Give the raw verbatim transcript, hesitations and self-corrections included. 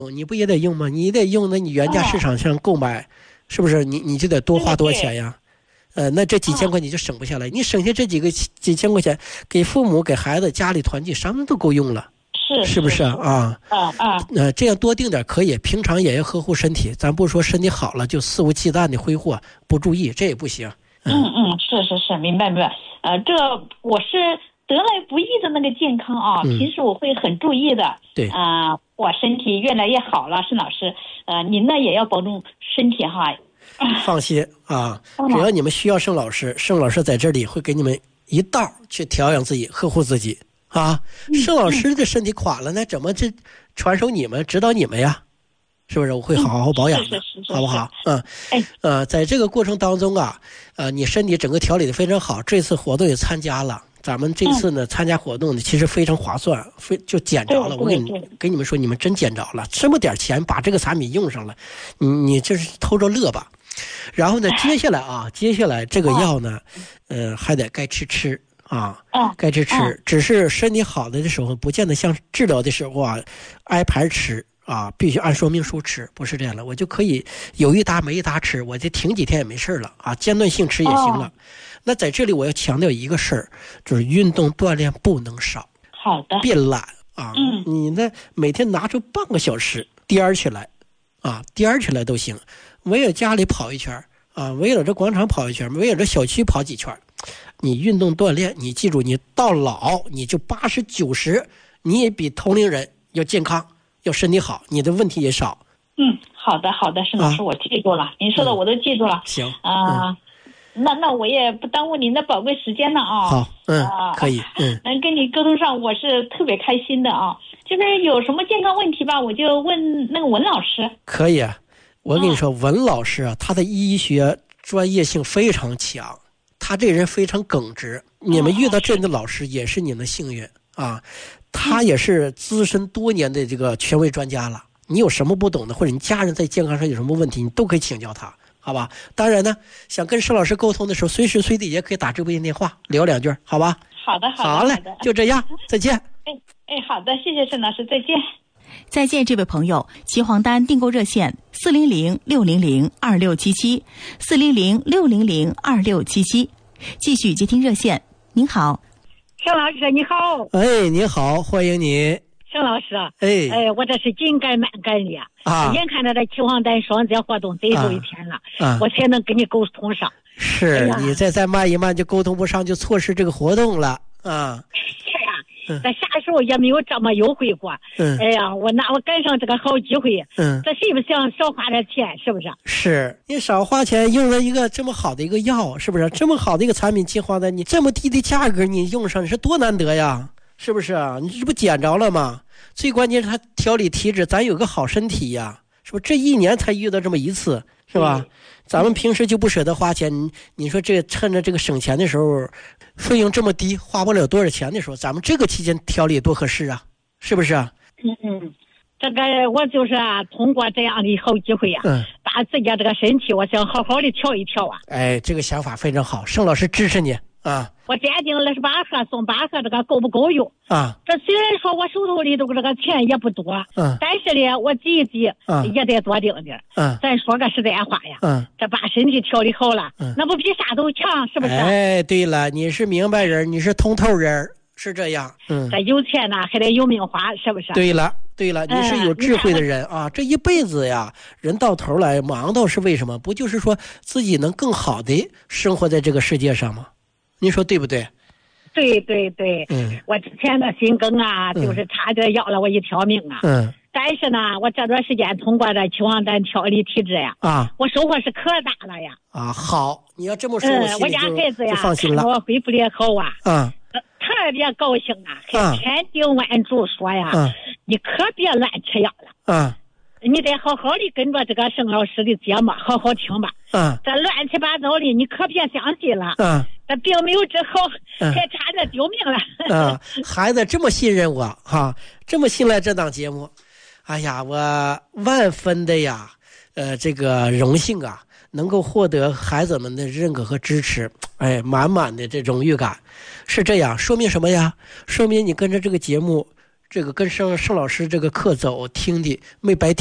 你不也得用吗？你得用，那你原价市场上购买，哦、是不是？你你就得多花多钱呀。呃，那这几千块你就省不下来，哦、你省下这几个几千块钱，给父母、给孩子、家里团聚，什么都够用了。 是是不是啊？啊啊啊！ 呃，这样多定点可以，平常也要呵护身体。咱不说身体好了就肆无忌惮的挥霍，不注意这也不行。 嗯嗯，是是是，明白明白。呃，这我是得来不易的那个健康啊，嗯、平时我会很注意的。 对啊、呃，我身体越来越好了，盛老师，呃，您呢也要保重身体哈。 放心啊，只要你们需要盛老师，盛老师在这里会给你们一道去调养自己、呵护自己。啊，盛老师的身体垮了，那怎么这传授你们、指导你们呀？是不是？我会好好保养的，好不好？嗯，呃，在这个过程当中啊，呃，你身体整个调理的非常好，这次活动也参加了。咱们这次呢，参加活动呢，其实非常划算，非就捡着了。我给你跟你们说，你们真捡着了，这么点钱把这个产品用上了，你你就是偷着乐吧。然后呢，接下来啊，接下来这个药呢，呃，还得该吃吃。啊，该吃吃，只是身体好的的时候，不见得像治疗的时候啊，挨排吃啊，必须按说明书吃，不是这样的。我就可以有一搭没一搭吃，我就停几天也没事了啊，间断性吃也行了。哦、那在这里我要强调一个事儿，就是运动锻炼不能少。 好的。 别懒啊，嗯，你呢每天拿出半个小时颠起来，啊，颠起来都行，围着家里跑一圈啊，围着这广场跑一圈，围着这小区跑几圈。你运动锻炼，你记住，你到老你就八十九十，你也比同龄人要健康，要身体好，你的问题也少。 嗯，好的好的，盛老师，啊、我记住了，您说的我都记住了。 嗯、行啊、呃嗯，那那我也不耽误您的宝贵时间了啊。 好，嗯，啊、可以，嗯， 能跟你沟通上，我是特别开心的啊。就是有什么健康问题吧，我就问那个文老师。 可以啊，我跟你说，嗯、文老师啊，他的医学专业性非常强。他这人非常耿直，你们遇到这样的老师也是你们幸运啊！他也是资深多年的这个权威专家了。你有什么不懂的，或者你家人在健康上有什么问题，你都可以请教他，好吧？当然呢，想跟盛老师沟通的时候，随时随地也可以打直播间电话聊两句，好吧？ 好的，好的， 好嘞，就这样，再见。 哎哎，好的，谢谢盛老师，再见。 再见，这位朋友，齐黄丹订购热线四零零六零零二六七七四零零六零零二六七七，继续接听热线。您好， 盛老师，你好。 哎，你好，欢迎你。 盛老师， 哎哎，我这是紧赶慢赶的啊！眼看着这齐黄丹双节活动最后一天了，啊、我才能跟你沟通上。 是、哎、你再再慢一慢就沟通不上，就错失这个活动了啊！ 是啊，在啥时候也没有这么优惠过。嗯，哎呀，我拿我赶上这个好机会，嗯，这谁不想少花点钱，是不是？ 是你少花钱用了一个这么好的一个药，是不是？这么好的一个产品，齐黄丹，你这么低的价格你用上，是多难得呀！是不是啊？你这不捡着了吗？最关键是它调理体质，咱有个好身体呀，是不是？这一年才遇到这么一次，是吧？咱们平时就不舍得花钱，你你说这趁着这个省钱的时候，费用这么低，花不了多少钱的时候，咱们这个期间调理多合适啊，是不是啊？ 嗯嗯，这个我就是啊，通过这样的好机会啊，嗯，把自己这个身体，我想好好的调一调啊。 哎，这个想法非常好，盛老师支持你。啊， 我坚定二十八盒送八盒，这个够不够用啊？ 这虽然说我手头里头这个钱也不多，嗯，但是呢，我挤一挤，嗯，也得多定点，嗯，咱说个实在话呀，嗯，这把身体调理好了，嗯，那不比啥都强，是不是？ 哎，对了，你是明白人，你是通透人，是这样，嗯， 这有钱呢，还得有命花，是不是？ 对了，对了，你是有智慧的人、嗯、啊，这一辈子呀，人到头来忙到是为什么？不就是说自己能更好的生活在这个世界上吗？你说对不对？ 对对对，嗯，我之前的心梗啊，嗯、就是差点要了我一条命啊，嗯，但是呢，我这段时间通过这齐黄丹调理体质呀，啊，我收获是可大了呀， 啊，好，你要这么说， 嗯，我家孩子呀， 放心了， 我恢复的好啊， 嗯， 特别高兴啊，还千叮万嘱说呀，嗯，你可别乱吃药了，嗯。你得好好的跟着这个盛老师的节目好好听吧，嗯，这乱七八糟的你可别相信了，嗯，这病没有治好，嗯、还差点丢命了。 嗯，孩子这么信任我哈，这么信赖这档节目，哎呀，我万分的呀，呃，这个荣幸啊，能够获得孩子们的认可和支持，哎，满满的这荣誉感，是这样，说明什么呀？说明你跟着这个节目这个跟盛盛老师这个课走听的没白听。